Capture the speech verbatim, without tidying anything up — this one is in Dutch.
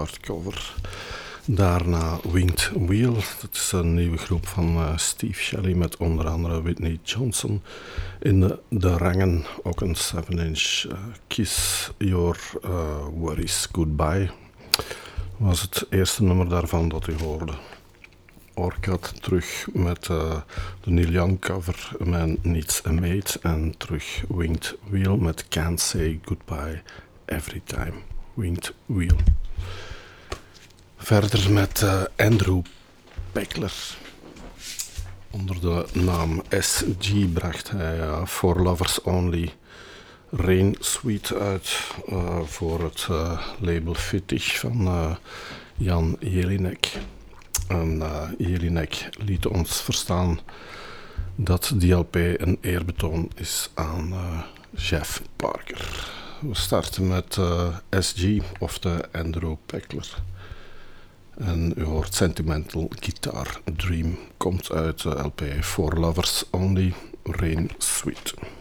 hardcover. Daarna Winged Wheel, dat is een nieuwe groep van uh, Steve Shelley met onder andere Whitney Johnson in de, de rangen. Ook een seven inch uh, Kiss Your uh, Worries Goodbye was het eerste nummer daarvan dat u hoorde. Orchid terug met uh, de Neil Young cover Man Needs a Mate en terug Winged Wheel met Can't Say Goodbye Every Time. Winged Wheel. Verder met uh, Andrew Peckler. Onder de naam S G bracht hij uh, For Lovers Only Rain Suite uit uh, voor het uh, label Fittich van uh, Jan Jelinek. En uh, Jelinek liet ons verstaan dat die L P een eerbetoon is aan uh, Jeff Parker. We starten met uh, S G of de Andrew Peckler. En u hoort Sentimental Guitar Dream, komt uit de L P For Lovers Only Rain Suite.